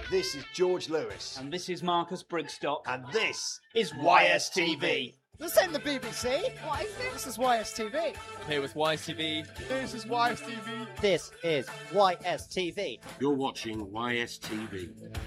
This is George Lewis. And this is Marcus Brigstock. And this is YSTV. This ain't the BBC. What is this? This is YSTV. Here with YSTV. This is YSTV. This is YSTV. You're watching YSTV.